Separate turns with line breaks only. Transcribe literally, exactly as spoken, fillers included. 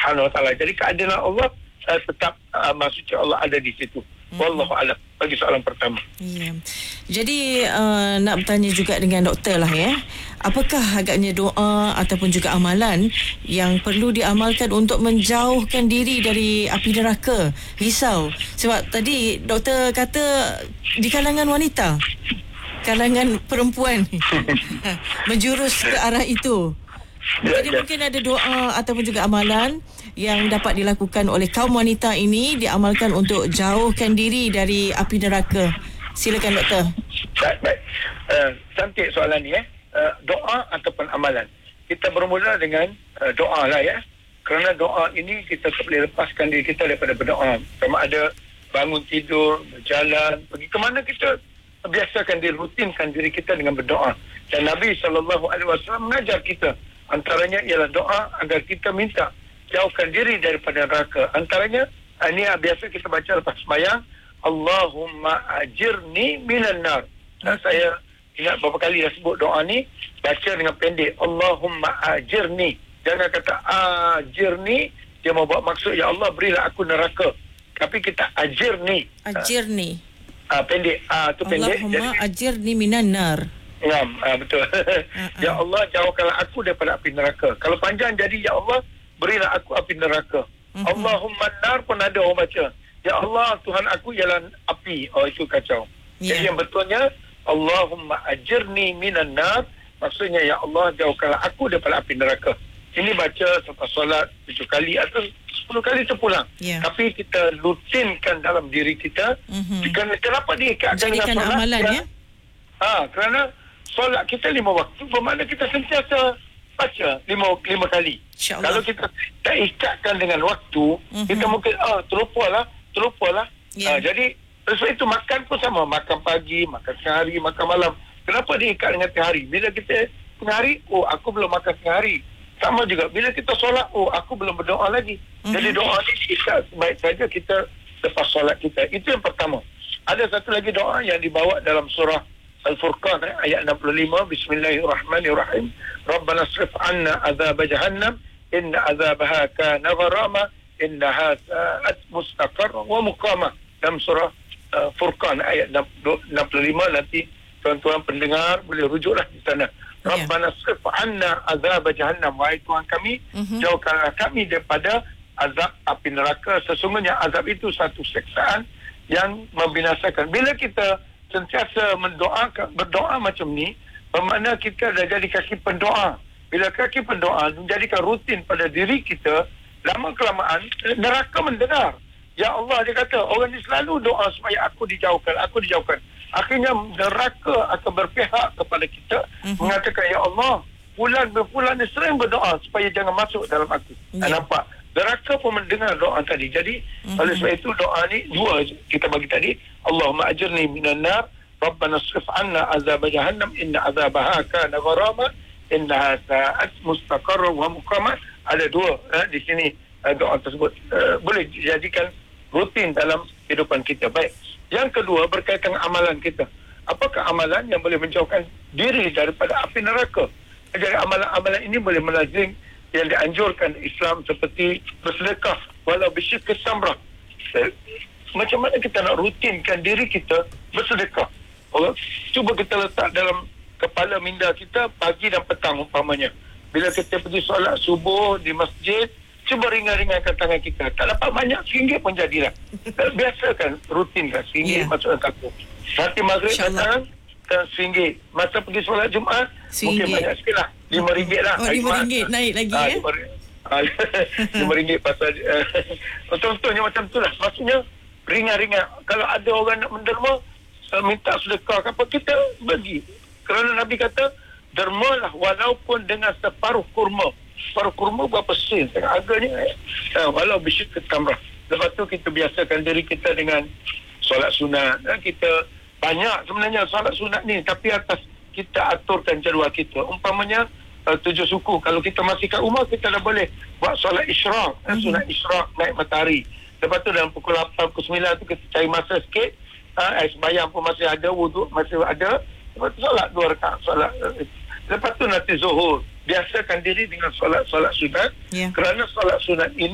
Subhanahu Wa Taala. Jadi keadilan Allah uh, tetap uh, maksudnya Allah ada di situ. Hmm. Wallahu a'lam. Bagi soalan pertama.
Ya. Jadi uh, nak bertanya juga dengan doktor lah ya. Apakah agaknya doa ataupun juga amalan yang perlu diamalkan untuk menjauhkan diri dari api neraka? Risau. Sebab tadi doktor kata di kalangan wanita, kalangan perempuan menjurus ke arah itu. Jadi mungkin ada doa ataupun juga amalan yang dapat dilakukan oleh kaum wanita ini, diamalkan untuk jauhkan diri dari api neraka. Silakan doktor.
Baik, baik. Uh, cantik soalan ni eh. Uh, doa ataupun amalan. Kita bermula dengan uh, doa lah ya. Kerana doa ini kita tak boleh lepaskan diri kita daripada berdoa. Sama ada bangun tidur, berjalan, pergi ke mana, kita biasakan diri, rutinkan diri kita dengan berdoa. Dan Nabi sallallahu alaihi wasallam mengajar kita, antaranya ialah doa agar kita minta jauhkan diri daripada neraka. Antaranya ini biasa kita baca lepas sembahyang, Allahumma ajirni minan nar. Dan saya ingat beberapa kali dah sebut doa ni, baca dengan pendek, Allahumma ajirni. Jangan kata ajirni, dia mau buat maksud ya Allah berilah aku neraka. Tapi kita ajirni.
Ajirni.
Ah, pendek. Ah, tu pendek.
Allahumma ajirni minan nar.
Ya, ah, betul. Uh-uh. Ya Allah, jauhkanlah aku daripada api neraka. Kalau panjang jadi, ya Allah, berilah aku api neraka. Uh-huh. Allahumma nar pun ada orang baca. Ya Allah, Tuhan aku ialah api. Oh, itu kacau. Yeah. Jadi yang betulnya, Allahumma ajirni minan nar. Maksudnya, ya Allah, jauhkanlah aku daripada api neraka. Ini baca selepas solat tujuh kali atau sepuluh kali terpulang. Yeah. Tapi kita rutinkan dalam diri kita. Uh-huh. Kenapa diikatkan dengan solat? Amalan, ya? Ha, kerana solat kita lima waktu, bermakna kita sentiasa baca lima, lima kali. Kalau kita tak ikatkan dengan waktu, uh-huh. kita mungkin ah, terlupalah, terlupalah. Yeah. Ha, jadi, sebab itu makan pun sama. Makan pagi, makan tengah hari, makan malam. Kenapa diikat dengan tengah hari? Bila kita tengah hari, oh aku belum makan tengah hari. Sama juga, bila kita solat, oh aku belum berdoa lagi. Uh-huh. Jadi doa ni kita sebaik saja kita lepas solat kita. Itu yang pertama. Ada satu lagi doa yang dibawa dalam surah Al-Furqan eh, ayat enam puluh lima, Bismillahirrahmanirrahim. Rabbana asrif anna azab jahannam inna azabaha kana gharama innaha sa'at mustaqarra wa muqama. Dalam surah uh, Furqan ayat enam puluh lima, nanti tuan-tuan pendengar boleh rujuklah di sana. Yeah. Rabbana asrif anna azab jahannam, wahai Tuhan kami, uh-huh. jauhkanlah kami daripada azab api neraka. Sesungguhnya azab itu satu siksaan yang membinasakan. Bila kita sentiasa mendoakan, berdoa macam ni, bermakna kita dah jadi kaki pendoa. Bila kaki pendoa menjadikan rutin pada diri kita, lama-kelamaan neraka mendengar. Ya Allah, dia kata, orang ni selalu doa supaya aku dijauhkan, aku dijauhkan. Akhirnya neraka akan berpihak kepada kita, uh-huh. mengatakan, Ya Allah, bulan berbulan ni sering berdoa supaya jangan masuk dalam aku. Yeah. Nampak? Neraka pun mendengar doa tadi. Jadi, mm-hmm. oleh sebab itu doa ni dua kita bagi tadi. Allahumma ajirni minan nar, Rabbana asrif anna azab jahannam inna azabaha kana gharama innaha sa'at mustaqarra wa muqama. Ada dua eh, di sini eh, doa tersebut eh, boleh dijadikan rutin dalam kehidupan kita. Baik. Yang kedua berkaitan dengan amalan kita. Apakah amalan yang boleh menjauhkan diri daripada api neraka? Jadi amalan-amalan ini boleh melazim yang dianjurkan Islam, seperti bersedekah walau bisyikis tamrah. Macam mana kita nak rutinkan diri kita bersedekah? Oh, cuba kita letak dalam kepala minda kita pagi dan petang umpamanya. Bila kita pergi solat subuh di masjid, cuba ringan-ringankan tangan kita. Tak dapat banyak, RM satu pun jadilah. Biasakan, rutinkan RM satu yeah. masuk dalam kampung. Nanti maghrib datang, kan RM satu. Masa pergi solat Jumaat, mungkin banyak sikit lah. lima ringgit lah.
Oh, lima ringgit naik lagi
ha,
ya?
lima ringgit pasal uh, contohnya macam tu lah. Maksudnya ringan-ringan. Kalau ada orang nak menderma, uh, minta sedekah apa, kita bagi. Kerana Nabi kata, dermalah walaupun dengan separuh kurma. Separuh kurma berapa sen? Harganya uh, walau bisyik ke tamrah. Lepas tu kita biasakan diri kita dengan solat sunat. Uh, kita banyak sebenarnya solat sunat ni, tapi atas kita aturkan jadual kita. Umpamanya uh, tujuh suku. Kalau kita masih kat rumah, kita dah boleh buat solat isyraq. Mm-hmm. Sunat isyraq naik matahari. Lepas tu dalam pukul lapan, pukul sembilan tu kita cari masa sikit. Uh, eh, sembahyang pun masih ada, wuduk masih ada. Lepas tu solat dua rakaat. Solat. Uh, lepas tu nanti zuhur. Biasakan diri dengan solat-solat sunat. Yeah. Kerana solat sunat ini